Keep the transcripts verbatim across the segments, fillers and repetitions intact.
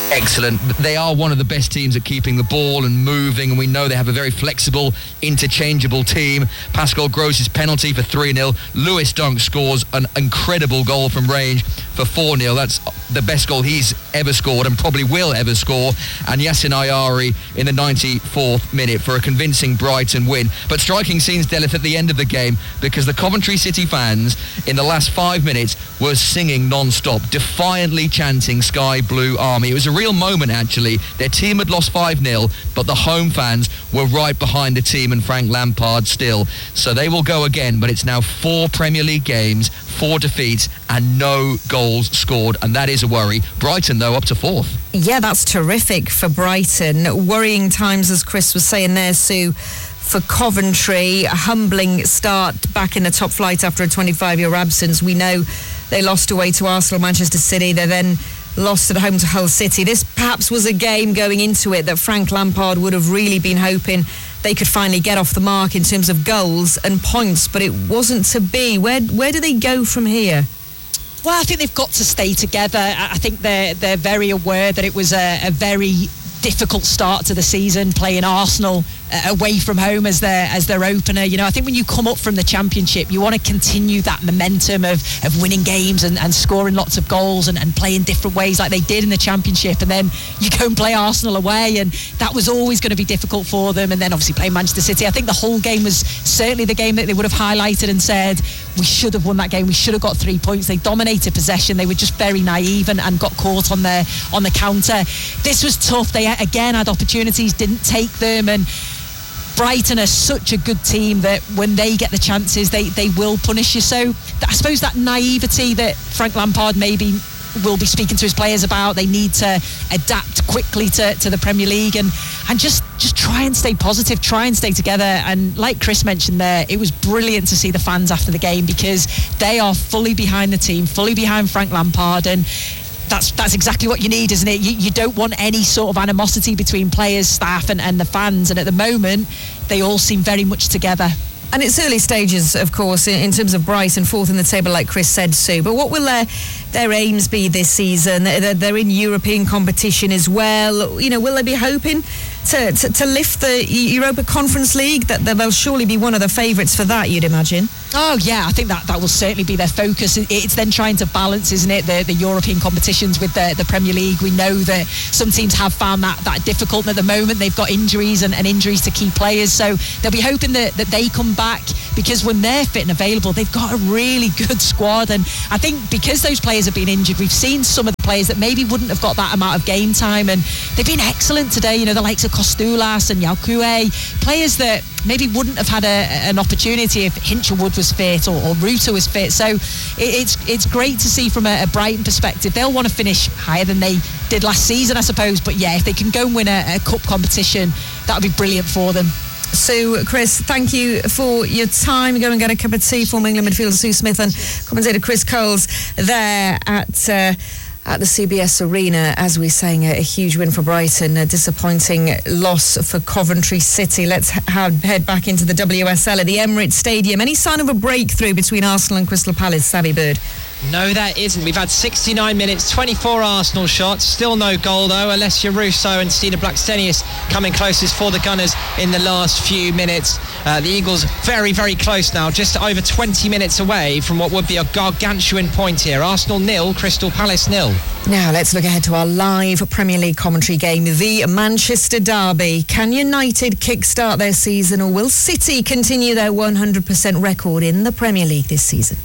Excellent. They are one of the best teams at keeping the ball and moving, and we know they have a very flexible, interchangeable team. Pascal Gross's penalty for three nil. Lewis Dunk scores an incredible goal from range for four nil. That's the best goal he's ever scored and probably will ever score. And Yassin Ayari in the ninety-fourth minute for a convincing Brighton win. But striking scenes, Delith, at the end of the game, because the Coventry City fans in the last five minutes were singing non-stop, defiantly chanting Sky Blue Army. It was a real moment, actually. Their team had lost five nil, but the home fans were right behind the team and Frank Lampard still. So they will go again, but it's now four Premier League games, four defeats and no goals scored, and that is a worry. Brighton, though, up to fourth. Yeah, that's terrific for Brighton. Worrying times, as Chris was saying there, Sue, for Coventry. A humbling start back in the top flight after a twenty-five-year absence. We know they lost away to Arsenal, Manchester City. They then lost at home to Hull City. This perhaps was a game going into it that Frank Lampard would have really been hoping they could finally get off the mark in terms of goals and points, but it wasn't to be. Where where do they go from here? Well, I think they've got to stay together. I think they're they're very aware that it was a, a very difficult start to the season, playing Arsenal uh, away from home as their as their opener. You know, I think when you come up from the Championship, you want to continue that momentum of, of winning games and, and scoring lots of goals and, and playing different ways like they did in the Championship, and then you go and play Arsenal away, and that was always going to be difficult for them. And then obviously playing Manchester City, I think the whole game was certainly the game that they would have highlighted and said, we should have won that game, we should have got three points. They dominated possession, they were just very naive and, and got caught on their on the counter. This was tough. They again had opportunities, didn't take them, and Brighton are such a good team that when they get the chances, they, they will punish you. So I suppose that naivety that Frank Lampard maybe will be speaking to his players about, they need to adapt quickly to, to the Premier League and, and just, just try and stay positive, try and stay together. And like Chris mentioned there, it was brilliant to see the fans after the game, because they are fully behind the team, fully behind Frank Lampard, and That's that's exactly what you need, isn't it? You, you don't want any sort of animosity between players, staff and, and the fans. And at the moment, they all seem very much together. And it's early stages, of course, in, in terms of Brighton, fourth in the table, like Chris said, Sue. But what will their their aims be this season? They're, they're in European competition as well. You know, will they be hoping to, to, to lift the Europa Conference League? That they'll surely be one of the favourites for that, you'd imagine. Oh yeah, I think that, that will certainly be their focus. It's then trying to balance, isn't it, the, the European competitions with the, the Premier League. We know that some teams have found that, that difficult. At the moment, they've got injuries and, and injuries to key players, so they'll be hoping that, that they come back, because when they're fit and available, they've got a really good squad. And I think because those players have been injured, we've seen some of the players that maybe wouldn't have got that amount of game time, and they've been excellent today. You know, the likes of Kostoulas and Yalkoué, players that maybe wouldn't have had a, an opportunity if Hinchelwood was fit or, or Ruta was fit. So it, it's it's great to see from a, a Brighton perspective. They'll want to finish higher than they did last season, I suppose. But yeah, if they can go and win a, a cup competition, that would be brilliant for them. So, Chris, thank you for your time. Go and get a cup of tea. Former England midfielder Sue Smith and commentator Chris Coles there at uh, at the C B S Arena, as we're saying, a, a huge win for Brighton, a disappointing loss for Coventry City. Let's ha- head back into the W S L at the Emirates Stadium. Any sign of a breakthrough between Arsenal and Crystal Palace, Savvy Bird? No, that isn't. We've had sixty-nine minutes, twenty-four Arsenal shots, still no goal though. Alessia Russo and Stina Blackstenius coming closest for the Gunners in the last few minutes. Uh, the Eagles very, very close now, just over twenty minutes away from what would be a gargantuan point here. Arsenal nil, Crystal Palace nil. Now let's look ahead to our live Premier League commentary game, the Manchester Derby. Can United kickstart their season, or will City continue their one hundred percent record in the Premier League this season?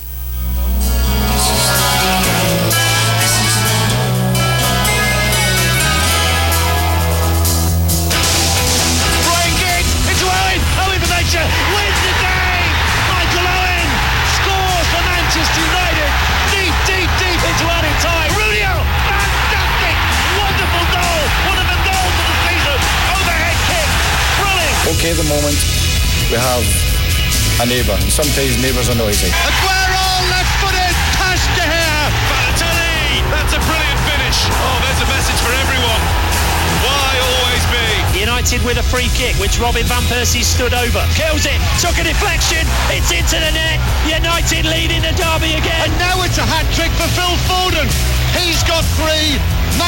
Okay, at the moment we have a neighbour, and sometimes neighbours are noisy. Aguero, left-footed, past De Gea. Balotelli, that's a brilliant finish. Oh, there's a message for everyone. Why always be? United with a free kick, which Robin Van Persie stood over. Kills it, took a deflection, it's into the net. United leading the derby again. And now it's a hat-trick for Phil Foden. He's got three. Manchester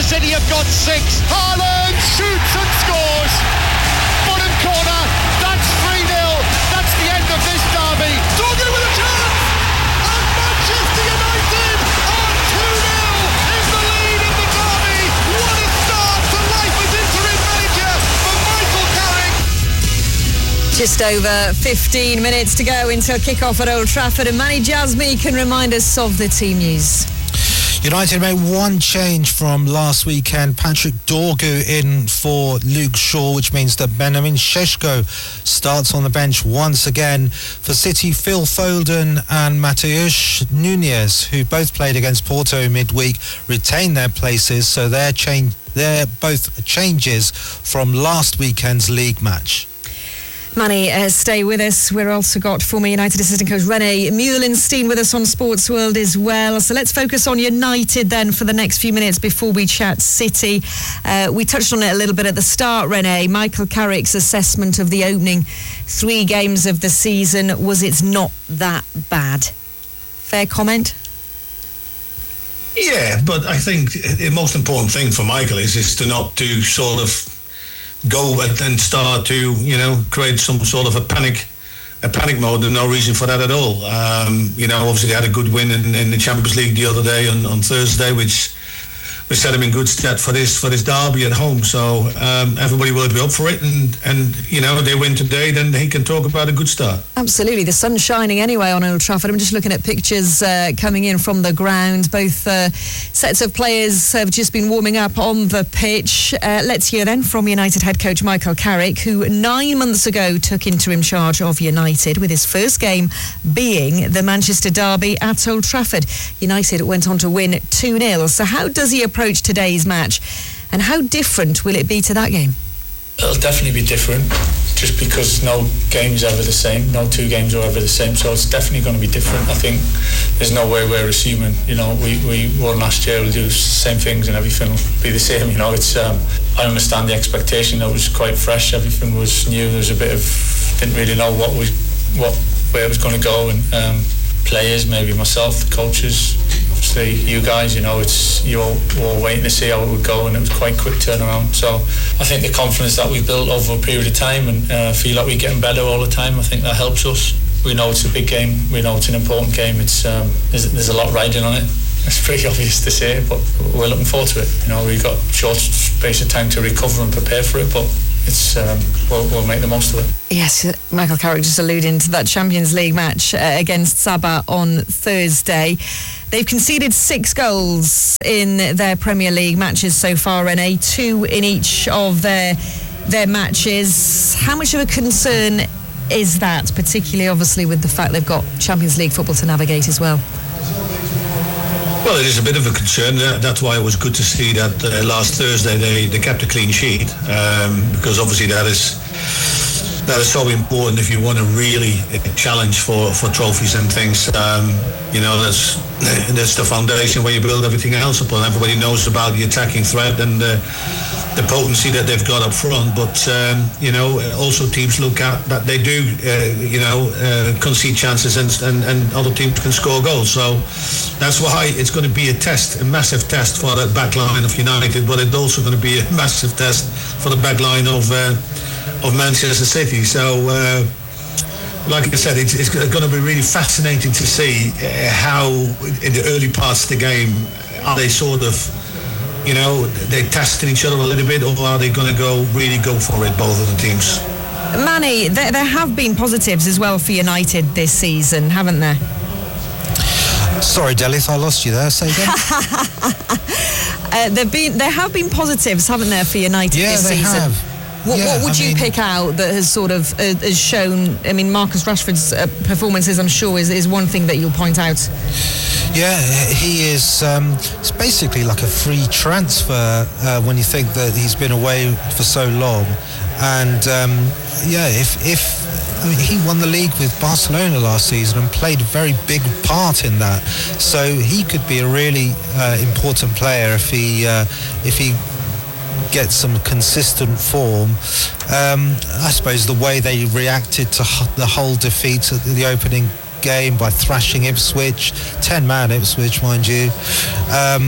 City have got six. Haaland shoots and scores. Bottom corner. That's three nil. That's the end of this derby. Dorgu with a chance. And Manchester United are two nil in the lead in the derby. What a start to life as interim manager for Michael Carrick. Just over fifteen minutes to go until kick-off at Old Trafford, and Manny Jasmy can remind us of the team news. United made one change from last weekend. Patrick Dorgu in for Luke Shaw, which means that Benjamin Šeško starts on the bench once again. For City, Phil Foden and Matheus Nunes, who both played against Porto midweek, retain their places, so they're, change, they're both changes from last weekend's league match. Manny, uh, stay with us. We've also got former United assistant coach Rene Meulenstein with us on Sports World as well. So let's focus on United then for the next few minutes before we chat City. Uh, we touched on it a little bit at the start, Rene. Michael Carrick's assessment of the opening three games of the season was it's not that bad. Fair comment? Yeah, but I think the most important thing for Michael is, is to not do sort of go and then start to, you know, create some sort of a panic a panic mode. There's no reason for that at all. Um, you know, obviously they had a good win in, in the Champions League the other day on, on Thursday, which we set him in good stead for this for this derby at home. So um, everybody will be up for it, and and you know, they win today, then he can talk about a good start. Absolutely, the sun's shining anyway on Old Trafford. I'm just looking at pictures uh, coming in from the ground. Both uh, sets of players have just been warming up on the pitch. Uh, let's hear then from United head coach Michael Carrick, who nine months ago took interim charge of United, with his first game being the Manchester derby at Old Trafford. United went on to win two nil. So how does he approach approach today's match, and how different will it be to that game? It'll definitely be different, just because no game is ever the same, no two games are ever the same, so it's definitely going to be different. I think there's no way we're assuming, you know, we, we won last year, we'll do the same things and everything will be the same, you know. It's um, I understand the expectation, that was quite fresh, everything was new, there was a bit of, didn't really know what was, what where it was going to go, and um, players, maybe myself, the coaches, obviously you guys, you know, it's you're all waiting to see how it would go, and it was quite quick turnaround. So I think the confidence that we built over a period of time, and uh, feel like we're getting better all the time, I think that helps us. We know it's a big game, we know it's an important game, it's um, there's, there's a lot riding on it. It's pretty obvious to say, but we're looking forward to it. You know, we've got a short space of time to recover and prepare for it, but it's um, we'll, we'll make the most of it. Yes, Michael Carrick just alluding to that Champions League match uh, against Sabah on Thursday. They've conceded six goals in their Premier League matches so far, Rene, two in each of their their matches. How much of a concern is that, particularly obviously with the fact they've got Champions League football to navigate as well? Well, it is a bit of a concern. That's why it was good to see that uh, last Thursday they, they kept a clean sheet, um, because obviously that is that is so important if you want to really challenge for, for trophies and things. Um, you know, that's that's the foundation where you build everything else upon. Everybody knows about the attacking threat and the, the potency that they've got up front, but um, you know, also teams look at that they do, uh, you know, uh, concede chances, and, and and other teams can score goals. So that's why it's going to be a test, a massive test for that back line of United, but it's also going to be a massive test for the back line of uh, of Manchester City. So uh, like I said, it's, it's going to be really fascinating to see uh, how in the early parts of the game are they sort of, you know, they testing each other a little bit, or are they going to go really go for it, both of the teams? Manny, there, there have been positives as well for United this season, haven't there? Sorry, Delith, I lost you there. Say again. uh, there've been, there have been positives, haven't there, for United yeah, this they season? Have. What, yeah, what would I you mean, pick out that has sort of uh, has shown? I mean, Marcus Rashford's uh, performances, I'm sure, is, is one thing that you'll point out. Yeah, he is. Um, it's basically like a free transfer uh, when you think that he's been away for so long. And um, yeah, if if I mean, he won the league with Barcelona last season and played a very big part in that. So he could be a really uh, important player if he uh, if he. get some consistent form. Um, I suppose the way they reacted to the whole defeat at the opening game by thrashing Ipswich, ten man Ipswich, mind you. Um,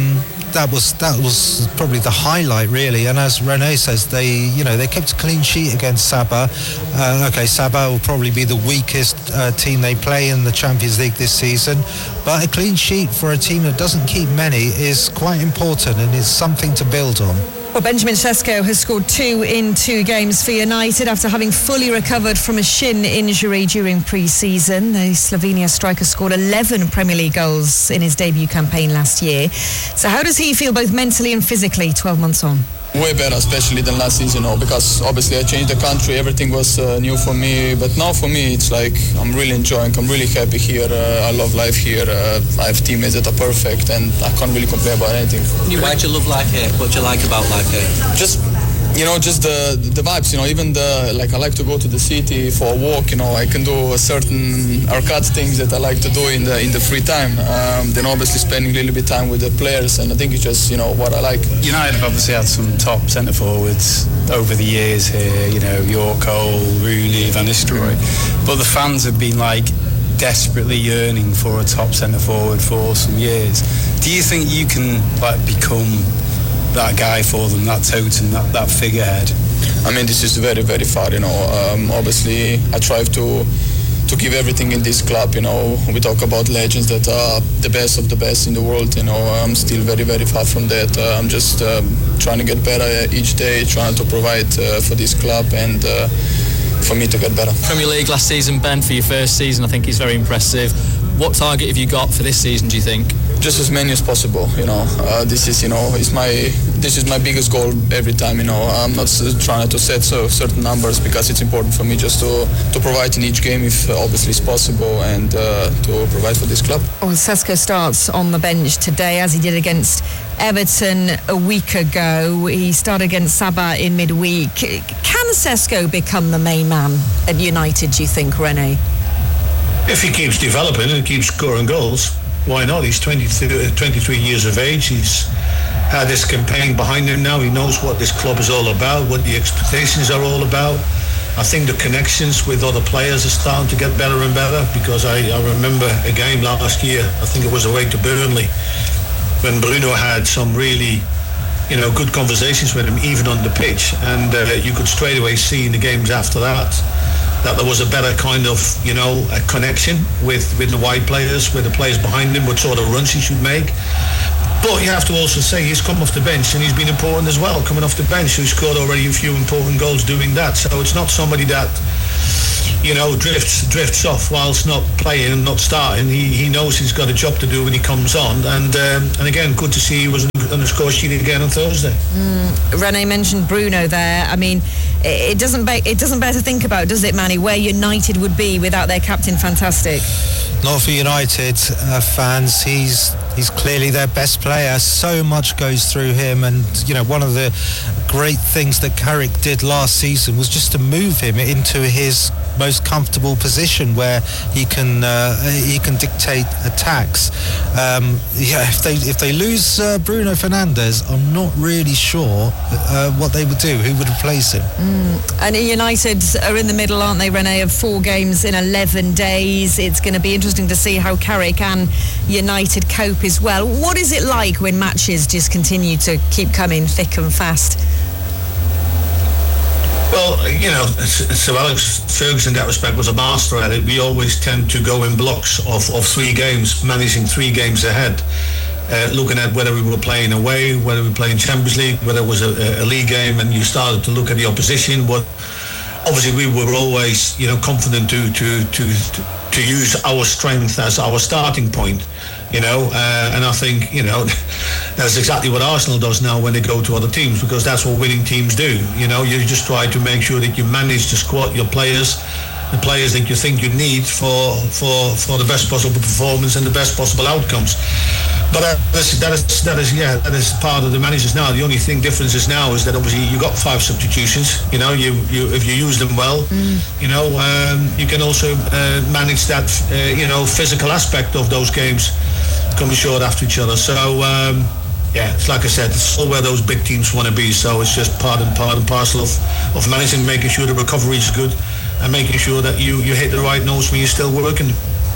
that was that was probably the highlight, really. And as Rene says, they you know they kept a clean sheet against Sabah. Uh, okay, Sabah will probably be the weakest uh, team they play in the Champions League this season, but a clean sheet for a team that doesn't keep many is quite important and is something to build on. Well, Benjamin Sesko has scored two in two games for United after having fully recovered from a shin injury during pre-season. The Slovenia striker scored eleven Premier League goals in his debut campaign last year. So how does he feel both mentally and physically twelve months on? Way better, especially than last season, you know, because obviously I changed the country, everything was uh, new for me, but now for me it's like I'm really enjoying, I'm really happy here, uh, I love life here, uh, I have teammates that are perfect and I can't really complain about anything. Why do you love life here? What do you like about life here? Just, you know, just the the vibes, you know, even the, like I like to go to the city for a walk, you know, I can do a certain arcade things that I like to do in the in the free time. Um, then obviously spending a little bit of time with the players, and I think it's just, you know, what I like. United have obviously had some top centre forwards over the years here, you know, York Cole, Rooney, Van Nistelrooy, but the fans have been like desperately yearning for a top centre forward for some years. Do you think you can like become that guy for them, that totem, that, that figurehead? I mean, this is very, very far, you know. Um, obviously, I try to to give everything in this club, you know. We talk about legends that are the best of the best in the world, you know. I'm still very, very far from that. Uh, I'm just um, trying to get better each day, trying to provide uh, for this club and uh, for me to get better. Premier League last season, Ben, for your first season, I think is very impressive. What target have you got for this season, do you think? Just as many as possible, you know. Uh, this is, you know, is my this is my biggest goal every time, you know. I'm not uh, trying to set so certain numbers because it's important for me just to to provide in each game if uh, obviously it's possible and uh, to provide for this club. Well, Sesko starts on the bench today as he did against Everton a week ago. He started against Sabah in midweek. Can Sesko become the main man at United, do you think, Rene? If he keeps developing and keeps scoring goals, why not? He's twenty-three years of age. He's had this campaign behind him now. He knows what this club is all about, what the expectations are all about. I think the connections with other players are starting to get better and better, because I, I remember a game last year, I think it was away to Burnley, when Bruno had some really, you know, good conversations with him, even on the pitch. And uh, you could straight away see in the games after that that there was a better kind of, you know, a connection with, with the wide players, with the players behind him, what sort of runs he should make. But you have to also say he's come off the bench and he's been important as well, coming off the bench, who scored already a few important goals doing that. So it's not somebody that, you know, drifts drifts off whilst not playing and not starting. He he knows he's got a job to do when he comes on. And um, and again, good to see he was on the score sheet again on Thursday. Mm, Rene mentioned Bruno there. I mean, it, it doesn't be, it doesn't bear to think about, does it, Manny, where United would be without their captain Fantastic? Not for United uh, fans. He's he's clearly their best player. So much goes through him, and you know, one of the great things that Carrick did last season was just to move him into his most comfortable position, where he can uh, he can dictate attacks. Um, yeah, if they if they lose uh, Bruno Fernandes, I'm not really sure uh, what they would do. Who would replace him? Mm. And United are in the middle, aren't they, Rene, of four games in eleven days. It's going to be interesting to see how Carrick and United cope as well. What is it like when matches just continue to keep coming thick and fast? Well, you know, Sir Alex Ferguson in that respect was a master at it. We always tend to go in blocks of, of three games, managing three games ahead, uh, looking at whether we were playing away, whether we were playing Champions League, whether it was a, a league game, and you started to look at the opposition. What obviously we were always, you know, confident to to to to, to use our strength as our starting point. You know, uh, and I think, you know, that's exactly what Arsenal does now when they go to other teams, because that's what winning teams do. You know, you just try to make sure that you manage the squad, your players, the players that you think you need for for, for the best possible performance and the best possible outcomes. But uh, that's, that is that is yeah that is part of the managers now. The only thing difference is now is that obviously you got five substitutions. You know, you, you if you use them well, mm. you know, um, you can also uh, manage that uh, you know physical aspect of those games coming short after each other. So um, yeah, it's like I said, it's all where those big teams want to be. So it's just part and part and parcel of, of managing, making sure the recovery is good, and making sure that you, you hit the right notes when you're still working.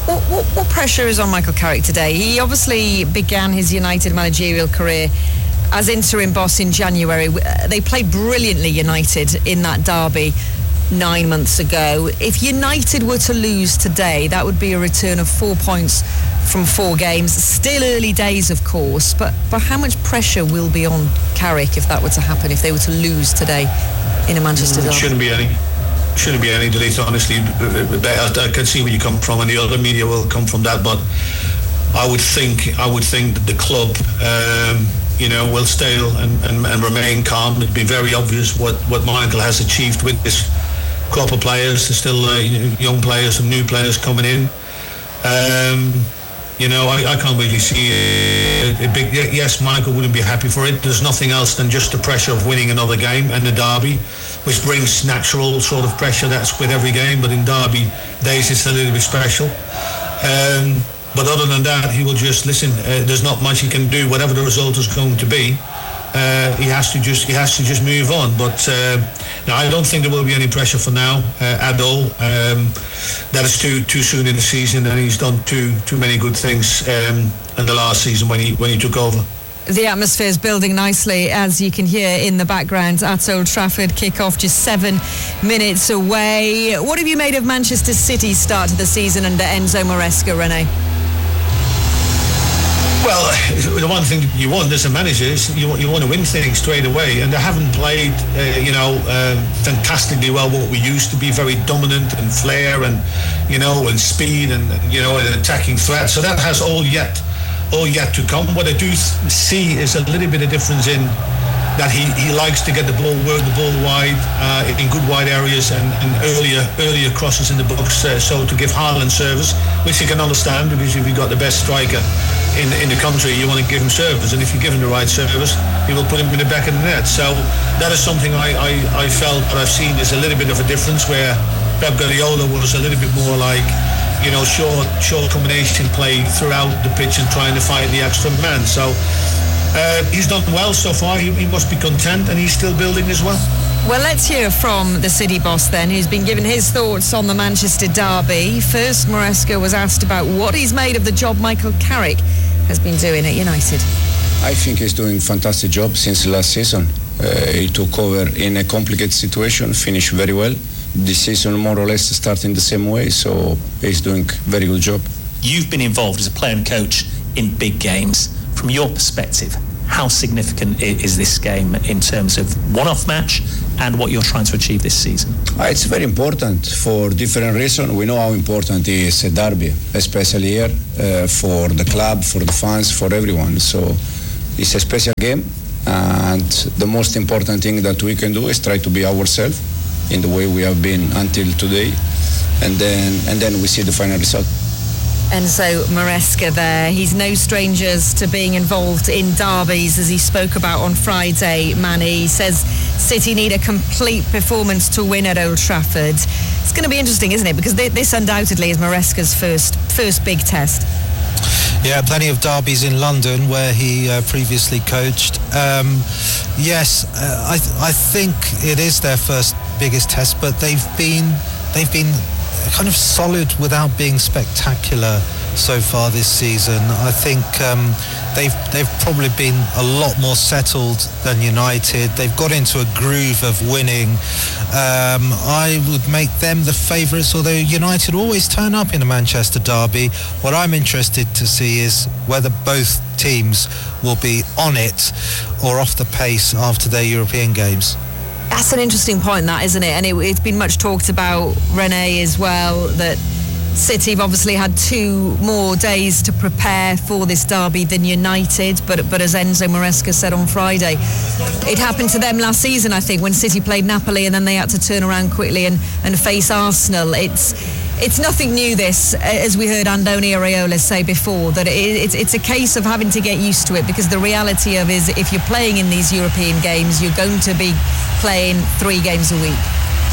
What, what, what pressure is on Michael Carrick today? He obviously began his United managerial career as interim boss in January. They played brilliantly, United, in that derby nine months ago. If United were to lose today, that would be a return of four points from four games. Still early days, of course, but, but how much pressure will be on Carrick if that were to happen, if they were to lose today in a Manchester derby? It shouldn't be any. Shouldn't be any delete, honestly. I can see where you come from, and the other media will come from that. But I would think, I would think that the club, um, you know, will stay and, and, and remain calm. It'd be very obvious what, what Michael has achieved with this crop of players. There's still uh, young players and new players coming in. Um, you know, I, I can't really see a, a big. Yes, Michael wouldn't be happy for it. There's nothing else than just the pressure of winning another game and the derby, which brings natural sort of pressure that's with every game, but in derby days it's a little bit special. Um, but other than that, he will just listen. Uh, there's not much he can do. Whatever the result is going to be, uh, he has to just he has to just move on. But uh, no, I don't think there will be any pressure for now uh, at all. Um, that is too too soon in the season, and he's done too too many good things um, in the last season when he when he took over. The atmosphere is building nicely, as you can hear in the background at Old Trafford. Kick-off just seven minutes away. What have you made of Manchester City's start to the season under Enzo Maresca, Rene? Well, the one thing you want as a manager is you want, you want to win things straight away, and they haven't played, uh, you know, um, fantastically well. What we used to be, very dominant and flair and, you know, and speed and, you know, an attacking threat. So that has all yet. all yet to come. What I do see is a little bit of difference in that he, he likes to get the ball, work the ball wide, uh, in good wide areas and, and earlier earlier crosses in the box, uh, so to give Haaland service, which you can understand, because if you've got the best striker in, in the country, you want to give him service, and if you give him the right service, you will put him in the back of the net. So that is something I, I, I felt, what I've seen is a little bit of a difference, where Pep Guardiola was a little bit more like, you know, short, short combination play throughout the pitch and trying to find the extra man. So uh, he's done well so far. He, he must be content, and he's still building as well. Well, let's hear from the City boss then, who's been given his thoughts on the Manchester derby. First, Maresca was asked about what he's made of the job Michael Carrick has been doing at United. I think he's doing a fantastic job since last season. Uh, he took over in a complicated situation, finished very well. This season more or less starting the same way, so he's doing a very good job. You've been involved as a player and coach in big games. From your perspective, how significant is this game in terms of one-off match and what you're trying to achieve this season? Uh, it's very important for different reasons. We know how important it is a derby, especially here, uh, for the club, for the fans, for everyone. So it's a special game, and the most important thing that we can do is try to be ourselves in the way we have been until today, and then and then we see the final result. Enzo Maresca there. He's no strangers to being involved in derbies, as he spoke about on Friday, Manny. He says City need a complete performance to win at Old Trafford. It's going to be interesting, isn't it? Because this undoubtedly is Maresca's first first big test. Yeah, plenty of derbies in London where he uh, previously coached. Um, yes, uh, I th- I think it is their first biggest test, but they've been they've been kind of solid without being spectacular so far this season. I think um, they've they've probably been a lot more settled than United. They've got into a groove of winning. Um, I would make them the favourites, although United always turn up in a Manchester derby. What I'm interested to see is whether both teams will be on it or off the pace after their European games. That's an interesting point, that, isn't it? And it, it's been much talked about, Rene, as well, that City have obviously had two more days to prepare for this derby than United, but but as Enzo Maresca said on Friday, it happened to them last season, I think, when City played Napoli and then they had to turn around quickly and, and face Arsenal. It's it's nothing new, this, as we heard Andoni Areola say before, that it, it's, it's a case of having to get used to it, because the reality of it is, if you're playing in these European games, you're going to be playing three games a week.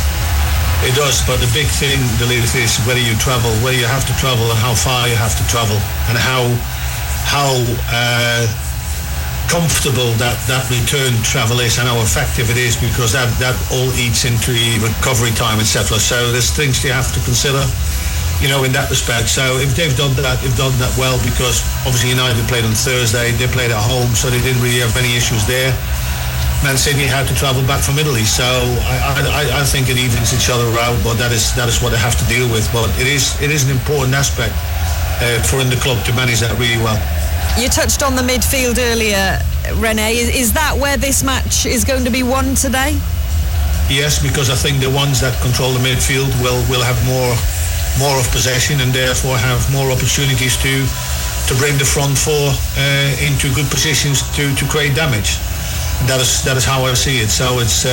It does, but the big thing, Delith, is whether you travel, whether you have to travel, and how far you have to travel, and how how uh, comfortable that, that return travel is, and how effective it is, because that, that all eats into the recovery time, et cetera. So there's things you have to consider. you know, in that respect. So if they've done that, they've done that well, because obviously United played on Thursday, they played at home, so they didn't really have any issues there. Man City had to travel back from Italy, so I, I, I think it evens each other out. But that is that is what they have to deal with. But it is it is an important aspect uh, for in the club to manage that really well. You touched on the midfield earlier, Rene. Is, is that where this match is going to be won today? Yes, because I think the ones that control the midfield will will have more more of possession and therefore have more opportunities to to bring the front four uh, into good positions to to create damage. That is that is how I see it. So it's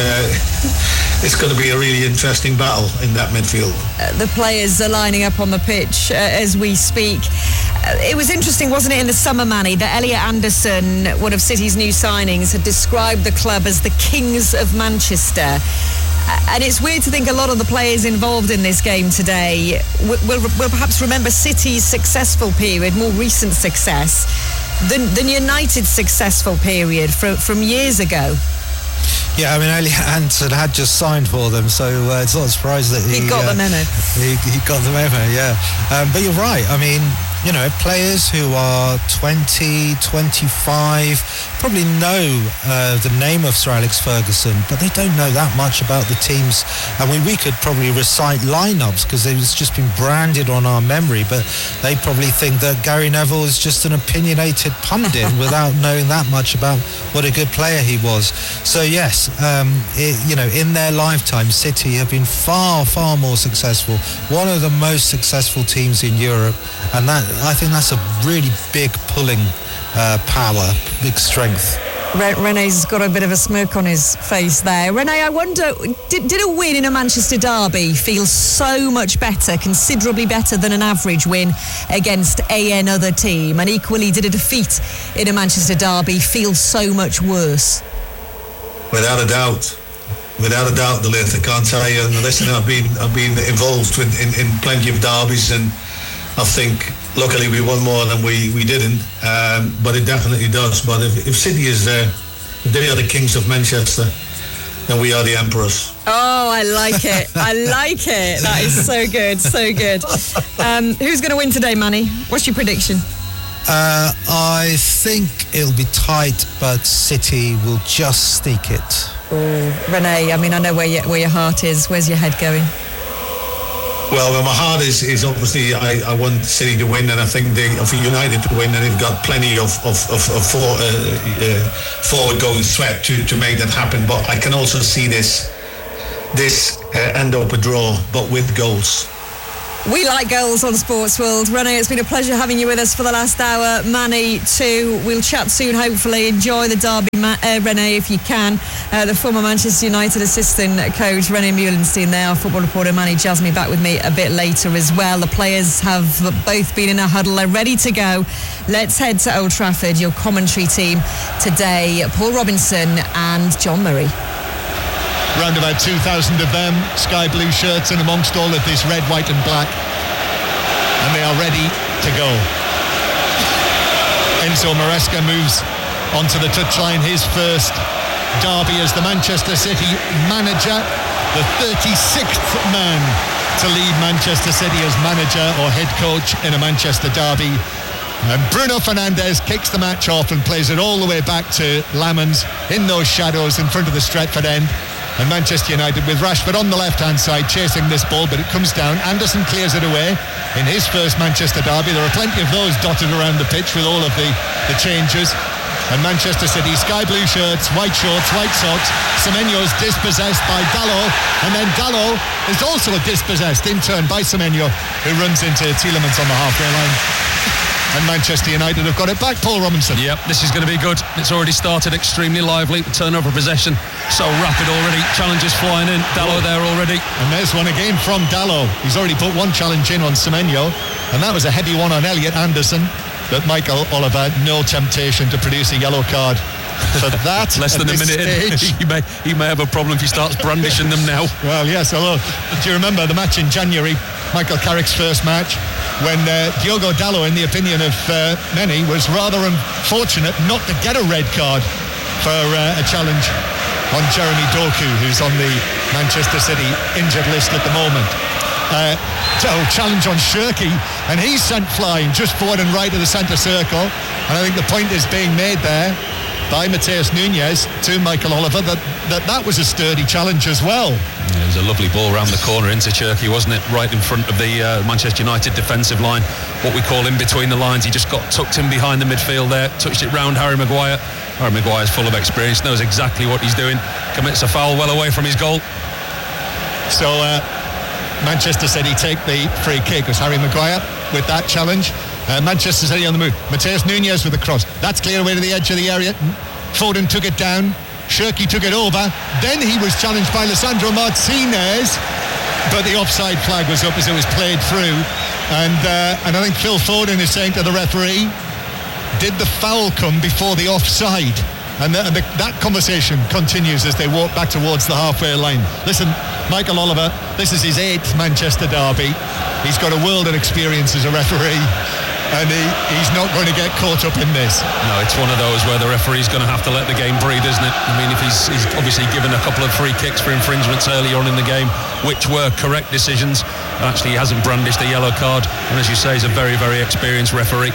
uh, it's going to be a really interesting battle in that midfield. Uh, the players are lining up on the pitch uh, as we speak. Uh, it was interesting, wasn't it, in the summer, Manny, that Elliot Anderson, one of City's new signings, had described the club as the Kings of Manchester. Uh, and it's weird to think a lot of the players involved in this game today will, will, will perhaps remember City's successful period, more recent success, than, than United's successful period from, from years ago. Yeah, I mean, Elliot Anderson had just signed for them, so uh, it's not a surprise that he, he got uh, the memo. He, he got the memo, yeah. Um, but you're right. I mean, you know, players who are twenty, twenty-five probably know uh, the name of Sir Alex Ferguson, but they don't know that much about the teams. I mean, we could probably recite lineups because it's just been branded on our memory, but they probably think that Gary Neville is just an opinionated pundit without knowing that much about what a good player he was. So yes, um, it, you know, in their lifetime, City have been far, far more successful. One of the most successful teams in Europe, and that I think that's a really big pulling uh, power, big strength. Rene's got a bit of a smirk on his face there. Rene, I wonder, did, did a win in a Manchester derby feel so much better, considerably better than an average win against a another team? And equally, did a defeat in a Manchester derby feel so much worse? Without a doubt. Without a doubt, the list. I can't tell you. And listen, I've been I've been involved with, in, in plenty of derbies, and I think luckily we won more than we, we didn't. Um, but it definitely does. But if, if City is there, if they are the Kings of Manchester, then we are the Emperors. Oh, I like it. I like it. That is so good, so good. Um, who's going to win today, Manny? What's your prediction? Uh, I think it'll be tight, but City will just sneak it. Oh, Rene, I mean, I know where your, where your heart is. Where's your head going? Well, my heart is, is obviously I, I want City to win, and I think they for United to win, and they've got plenty of of, of, of for, uh, uh, forward going threat to, to make that happen. But I can also see this this uh, end up a draw, but with goals. We like goals on Sports World. Rene, it's been a pleasure having you with us for the last hour. Manny, too. We'll chat soon, hopefully. Enjoy the derby, Ma- uh, Rene, if you can. Uh, the former Manchester United assistant coach, Rene Meulenstein there. Our football reporter, Manny Jasmy, back with me a bit later as well. The players have both been in a huddle. They're ready to go. Let's head to Old Trafford. Your commentary team today, Paul Robinson and John Murray. Round about two thousand of them, sky blue shirts, and amongst all of this red, white and black, and they are ready to go. Enzo Maresca moves onto the touchline, his first derby as the Manchester City manager, the thirty-sixth man to lead Manchester City as manager or head coach in a Manchester derby. And Bruno Fernandes kicks the match off and plays it all the way back to Lamans in those shadows in front of the Stretford end. And Manchester United with Rashford on the left-hand side chasing this ball, but it comes down. Anderson clears it away in his first Manchester derby. There are plenty of those dotted around the pitch with all of the, the changes. And Manchester City, sky blue shirts, white shorts, white socks. Semenyo's dispossessed by Dalot, and then Dalot is also dispossessed in turn by Semenyo, who runs into Tielemans on the halfway line. And Manchester United have got it back, Paul Robinson. Yep, this is going to be good. It's already started extremely lively. The turnover of possession so rapid already. Challenges flying in. Dalot there already. And there's one again from Dalot. He's already put one challenge in on Semenyo, and that was a heavy one on Elliot Anderson. But Michael Oliver, no temptation to produce a yellow card for that. Less than a minute in. he, may, he may have a problem if he starts brandishing them now. Well, yes, although, do you remember the match in January, Michael Carrick's first match, when uh, Diogo Dalot, in the opinion of uh, many, was rather unfortunate not to get a red card for uh, a challenge on Jeremy Doku, who's on the Manchester City injured list at the moment. uh, oh, challenge on Shirky, and he's sent flying just forward and right of the centre circle. And I think the point is being made there by Mateus Nunes to Michael Oliver that that, that was a sturdy challenge as well. Yeah, it was a lovely ball round the corner into Cherki, wasn't it? Right in front of the uh, Manchester United defensive line, what we call in between the lines. He just got tucked in behind the midfield there, touched it round Harry Maguire. Harry Maguire's full of experience, knows exactly what he's doing, commits a foul well away from his goal. So uh, Manchester City take the free kick. It was Harry Maguire with that challenge. Uh, Manchester City on the move. Mateus Nunes with the cross. That's clear away to the edge of the area. Foden took it down. Shirky took it over. Then he was challenged by Lisandro Martinez, but the offside flag was up as it was played through. And uh, and I think Phil Foden is saying to the referee, did the foul come before the offside? And, the, and the, that conversation continues as they walk back towards the halfway line. Listen, Michael Oliver, this is his eighth Manchester derby. He's got a world of experience as a referee, and he, he's not going to get caught up in this. No, it's one of those where the referee's going to have to let the game breathe, isn't it? I mean, if he's, he's obviously given a couple of free kicks for infringements earlier on in the game, which were correct decisions, actually he hasn't brandished a yellow card, and as you say, he's a very, very experienced referee.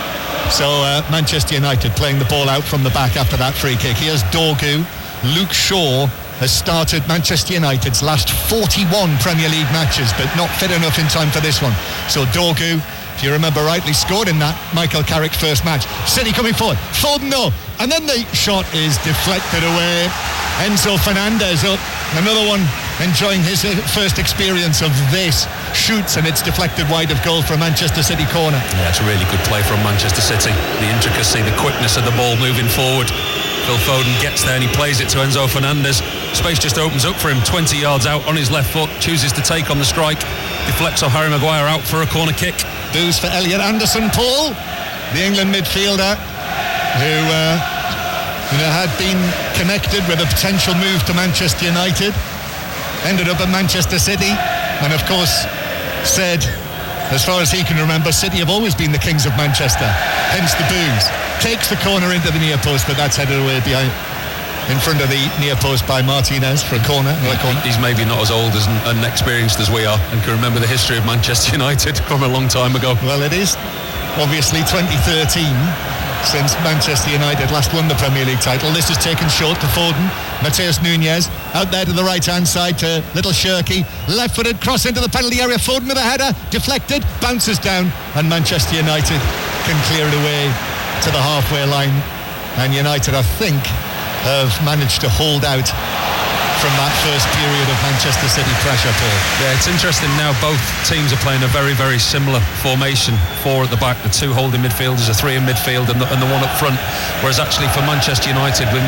So uh, Manchester United playing the ball out from the back after that free kick. Here's Dorgu. Luke Shaw has started Manchester United's last forty-one Premier League matches, but not fit enough in time for this one. So Dorgu, if you remember rightly, scored in that Michael Carrick first match. City coming forward. Foden though. And then the shot is deflected away. Enzo Fernandez up. Another one enjoying his first experience of this. Shoots and it's deflected wide of goal for a Manchester City corner. Yeah, it's a really good play from Manchester City. The intricacy, the quickness of the ball moving forward. Phil Foden gets there and he plays it to Enzo Fernandez. Space just opens up for him, twenty yards out on his left foot, chooses to take on the strike, deflects off Harry Maguire out for a corner kick. Boost for Elliot Anderson Paul, the England midfielder who uh, you know, had been connected with a potential move to Manchester United, ended up at Manchester City, and of course said, as far as he can remember, City have always been the kings of Manchester, hence the boos. Takes the corner into the near post, but that's headed away behind, in front of the near post by Martinez for a corner. Yeah, corner. He's maybe not as old as, and experienced as we are, and can remember the history of Manchester United from a long time ago. Well, it is obviously twenty thirteen since Manchester United last won the Premier League title. This is taken short to Foden. Mateus Nunes out there to the right hand side to little Shirky, left footed cross into the penalty area. Foden with a header, deflected, bounces down, and Manchester United can clear it away to the halfway line. And United, I think, have managed to hold out from that first period of Manchester City pressure, Paul. Yeah, it's interesting now, both teams are playing a very, very similar formation. Four at the back, the two holding midfielders, a three in midfield, and the, and the one up front. Whereas actually for Manchester United, with